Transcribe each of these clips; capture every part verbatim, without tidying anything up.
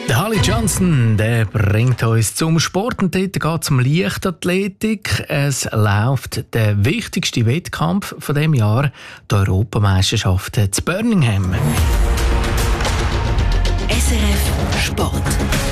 Der Holly Johnson, der bringt uns zum Sport und dort geht es um Leichtathletik. Es läuft der wichtigste Wettkampf von dem Jahr, die Europameisterschaft zu Birmingham. S R F Sport.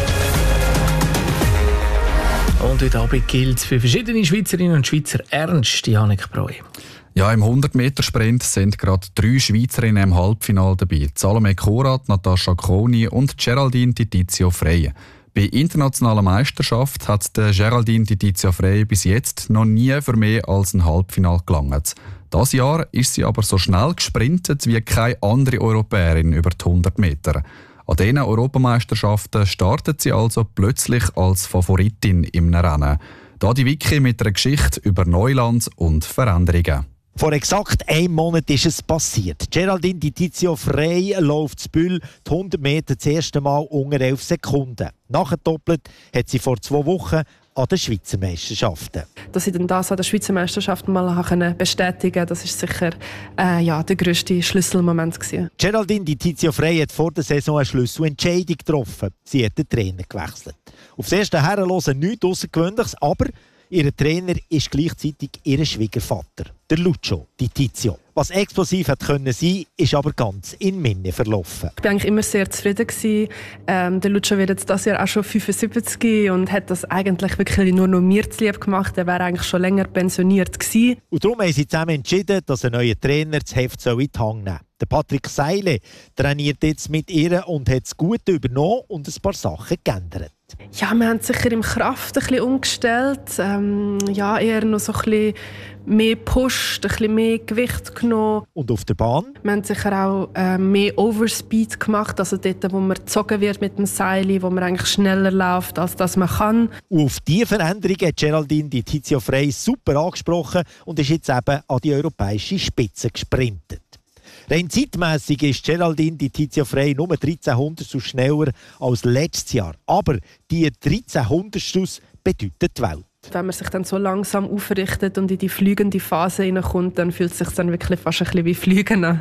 Und heute Abend gilt es für verschiedene Schweizerinnen und Schweizer ernst, Janik Breu. Ja, im hundert-Meter-Sprint sind gerade drei Schweizerinnen im Halbfinale dabei. Salome Korat, Natascha Coni und Geraldine Titizio Frey. Bei internationaler Meisterschaft hat der Geraldine Titizio Frey bis jetzt noch nie für mehr als ein Halbfinale gelangt. Dieses Jahr ist sie aber so schnell gesprintet wie keine andere Europäerin über die hundert Meter. An diesen Europameisterschaften startet sie also plötzlich als Favoritin im Rennen. Da die Wiki mit einer Geschichte über Neuland und Veränderungen. Vor exakt einem Monat ist es passiert. Geraldine Titizio Frey läuft zu Bühl die hundert Meter das erste Mal unter elf Sekunden. Nachgedoppelt hat sie vor zwei Wochen an den Schweizer Meisterschaften. Dass ich dann das an der Schweizer Meisterschaft mal bestätigen konnte, das ist sicher äh, ja, der grösste Schlüsselmoment gewesen. Geraldine Titizio Frey hat vor der Saison eine Schlüsselentscheidung getroffen. Sie hat den Trainer gewechselt. Auf das erste Herrenlosen nichts Außergewöhnliches, aber ihr Trainer ist gleichzeitig ihr Schwiegervater, der Lucio Titizio. Was explosiv hat können sein, ist aber ganz in Minne verlaufen. Ich war eigentlich immer sehr zufrieden gewesen. Ähm, der Lucio wird jetzt dieses Jahr auch schon fünfundsiebzig und hat das eigentlich wirklich nur noch mir zu lieb gemacht. Er wäre eigentlich schon länger pensioniert gewesen. Und darum haben sie zusammen entschieden, dass ein neuer Trainer das Heft in die Hand nehmen soll. Der Patrick Seile trainiert jetzt mit ihr und hat das Gute übernommen und ein paar Sachen geändert. Ja, wir haben sicher im Kraft ein bisschen umgestellt. Ähm, ja, eher noch so ein bisschen mehr gepusht, ein bisschen mehr Gewicht genommen. Und auf der Bahn? Wir haben sicher auch äh, mehr Overspeed gemacht, also dort, wo man gezogen wird mit dem Seil, wo man eigentlich schneller läuft, als das man kann. Und auf diese Veränderung hat Geraldine Titizio Frey super angesprochen und ist jetzt eben an die europäische Spitze gesprintet. Rein zeitmässig ist Geraldine Titizio Frey nur dreizehn Hundertstel schneller als letztes Jahr. Aber die dreizehn Hundertstel bedeuten die Welt. Wenn man sich dann so langsam aufrichtet und in die fliegende Phase hineinkommt, dann fühlt es sich dann wirklich fast ein bisschen wie Fliegen an.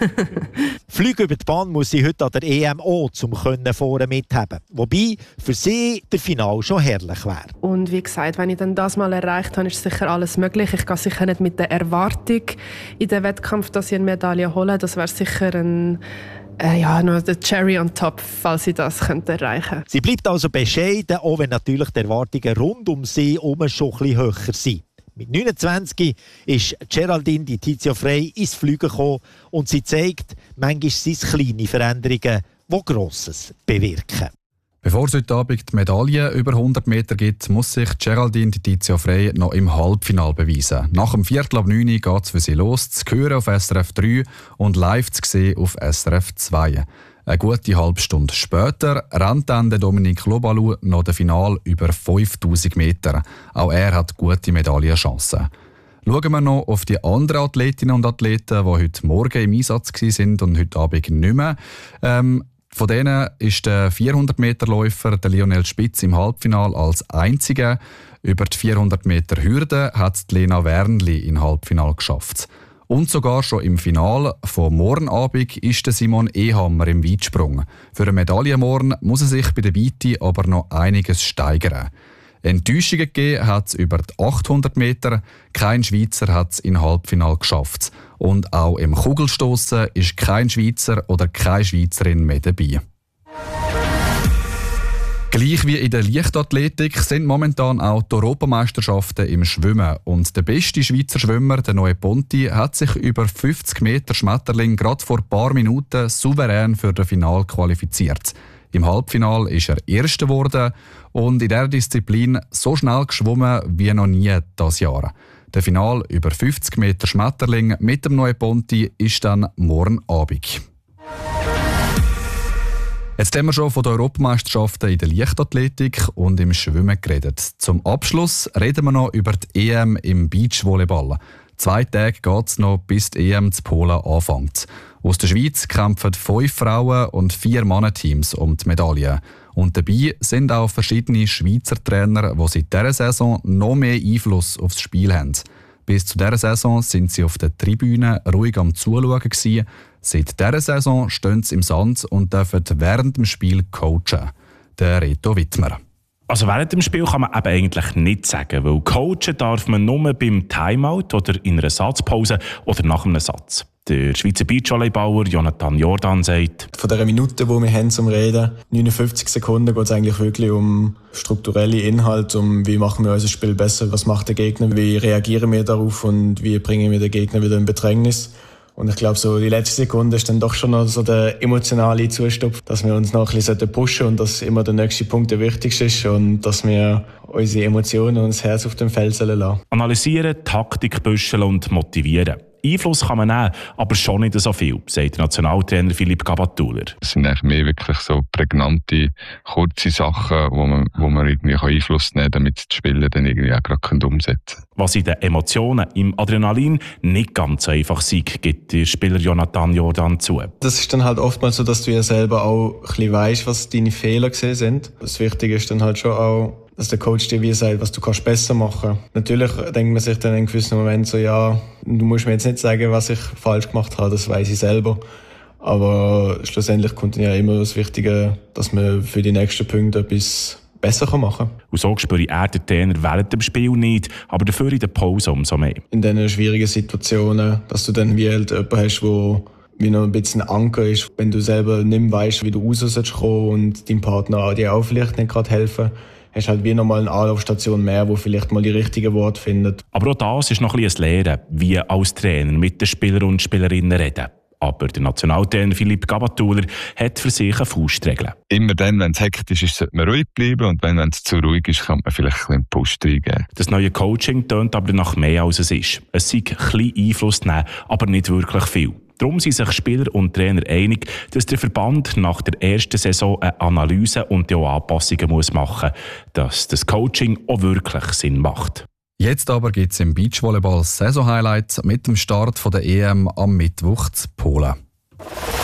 Fliegen über die Bahn muss sie heute an der E M O, um vorne mithaben. Wobei für sie der Final schon herrlich wäre. Und wie gesagt, wenn ich dann das mal erreicht habe, ist sicher alles möglich. Ich gehe sicher nicht mit der Erwartung in den Wettkampf, dass ich eine Medaille hole. Das wäre sicher ein Äh, ja, noch der Cherry on top, falls sie das könnte erreichen. Sie bleibt also bescheiden, auch wenn natürlich die Erwartungen rund um sie herum schon ein bisschen höher sind. Mit neunundzwanzig ist Geraldine Titizio Frey ins Fliegen gekommen und sie zeigt, manchmal sind es kleine Veränderungen, die Grosses bewirken. Bevor es heute Abend die Medaille über hundert Meter gibt, muss sich Geraldine Titizio Frey noch im Halbfinale beweisen. Nach dem Viertel ab neun geht es für sie los, zu hören auf S R F drei und live zu sehen auf S R F zwei. Eine gute halbe Stunde später rennt dann der Dominique Lobalu noch das Finale über fünftausend Meter. Auch er hat gute Medaillenchancen. Schauen wir noch auf die anderen Athletinnen und Athleten, die heute Morgen im Einsatz waren und heute Abend nicht mehr. Ähm, Von denen ist der vierhundert-Meter-Läufer Lionel Spitz im Halbfinale als einziger. Über die vierhundert Meter Hürde hat Lena Wernli im Halbfinale geschafft. Und sogar schon im Finale von morgen Abend ist Simon Ehammer im Weitsprung. Für eine Medaille morgen muss er sich bei der Weite aber noch einiges steigern. Enttäuschungen gegeben hat es über die achthundert Meter. Kein Schweizer hat es im Halbfinale geschafft. Und auch im Kugelstossen ist kein Schweizer oder keine Schweizerin mehr dabei. Gleich wie in der Leichtathletik sind momentan auch die Europameisterschaften im Schwimmen. Und der beste Schweizer Schwimmer, der Noe Ponti, hat sich über fünfzig Meter Schmetterling gerade vor ein paar Minuten souverän für das Finale qualifiziert. Im Halbfinale ist er Erster geworden und in dieser Disziplin so schnell geschwommen wie noch nie dieses Jahr. Der Finale über fünfzig Meter Schmetterling mit dem Noe Ponti ist dann morgen Abend. Jetzt haben wir schon von den Europameisterschaften in der Leichtathletik und im Schwimmen geredet. Zum Abschluss reden wir noch über die E M im Beachvolleyball. Zwei Tage geht es noch, bis die E M zu Polen anfängt. Aus der Schweiz kämpfen fünf Frauen- und vier Mannenteams um die Medaille. Und dabei sind auch verschiedene Schweizer Trainer, die seit dieser Saison noch mehr Einfluss aufs Spiel haben. Bis zu dieser Saison sind sie auf der Tribüne ruhig am Zuschauen gewesen. Seit dieser Saison stehen sie im Sand und dürfen während dem Spiel coachen. der Reto Wittmer. Also während dem Spiel kann man eben eigentlich nichts sagen, weil coachen darf man nur beim Timeout oder in einer Satzpause oder nach einem Satz. Der Schweizer Beachvolleybauer Jonathan Jordan sagt: Von der Minute, die wir haben zum Reden, neunundfünfzig Sekunden, geht es eigentlich wirklich um strukturelle Inhalte, um wie machen wir unser Spiel besser, was macht der Gegner, wie reagieren wir darauf und wie bringen wir den Gegner wieder in Bedrängnis. Und ich glaube, so die letzte Sekunde ist dann doch schon noch so der emotionale Zustupf, dass wir uns noch ein bisschen pushen sollten und dass immer der nächste Punkt der wichtigste ist und dass wir unsere Emotionen und das Herz auf dem Feld lassen sollen. Analysieren, Taktik büscheln und motivieren. Einfluss kann man nehmen, aber schon nicht so viel, sagt der Nationaltrainer Philipp Gabatuller. Es sind eigentlich mehr wirklich so prägnante, kurze Sachen, wo man, wo man irgendwie Einfluss nehmen kann, damit die Spieler dann irgendwie auch gerade umsetzen können. Was in den Emotionen, im Adrenalin nicht ganz so einfach sei, gibt der Spieler Jonathan Jordan zu. Das ist dann halt oftmals so, dass du ja selber auch ein bisschen weißt, was deine Fehler gesehen sind. Das Wichtige ist dann halt schon auch, dass der Coach dir wie sagt, was du kannst besser machen. Natürlich denkt man sich dann in einem gewissen Moment so, ja, du musst mir jetzt nicht sagen, was ich falsch gemacht habe, das weiss ich selber. Aber schlussendlich kommt dann ja immer das Wichtige, dass man für die nächsten Punkte etwas besser machen kann. Und so spüre er den Trainer während dem Spiel nicht, aber dafür in der Pause umso mehr. In diesen schwierigen Situationen, dass du dann wie halt jemanden hast, der wie noch ein bisschen Anker ist, wenn du selber nicht mehr weißt, wie du raus sollst kommen und dein Partner dir auch vielleicht nicht gerade helfen, hast halt wie nochmal eine Anlaufstation mehr, wo vielleicht mal die richtigen Worte findet. Aber auch das ist noch ein bisschen ein Lehren, wie als Trainer mit den Spielern und Spielerinnen reden. Aber der Nationaltrainer Philipp Gabatuller hat für sich eine Faustregel. Immer dann, wenn es hektisch ist, sollte man ruhig bleiben und wenn es zu ruhig ist, kann man vielleicht ein bisschen einen Push reingeben. Das neue Coaching tönt aber nach mehr als es ist. Es sei ein bisschen Einfluss nehmen, aber nicht wirklich viel. Darum sind sich Spieler und Trainer einig, dass der Verband nach der ersten Saison eine Analyse und auch Anpassungen muss machen muss, dass das Coaching auch wirklich Sinn macht. Jetzt aber gibt es im Beachvolleyball Saison-Highlights mit dem Start der E M am Mittwoch zu Polen.